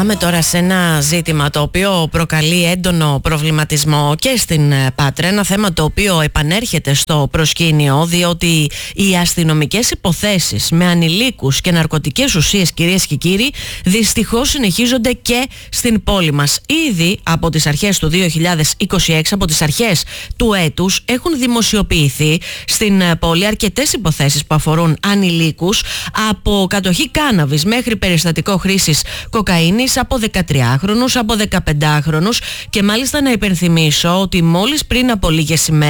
Πάμε τώρα σε ένα ζήτημα το οποίο προκαλεί έντονο προβληματισμό και στην Πάτρα. Ένα θέμα το οποίο επανέρχεται στο προσκήνιο, διότι οι αστυνομικές υποθέσεις με ανηλίκους και ναρκωτικές ουσίες, κυρίες και κύριοι, δυστυχώς συνεχίζονται και στην πόλη μας. Ήδη από τις αρχές του 2026, από τις αρχές του έτους, έχουν δημοσιοποιηθεί στην πόλη αρκετές υποθέσεις που αφορούν ανηλίκους, από κατοχή κάναβης μέχρι περιστατικό χρήσης κοκαίνης από 13χρονους, από 15χρονους, και μάλιστα να υπενθυμίσω ότι μόλις πριν από λίγες ημέρες